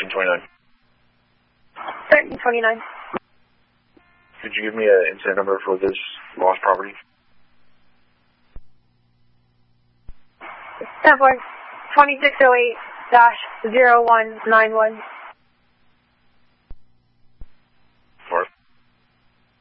1329. 1329. Could you give me an incident number for this lost property? 2608-0191.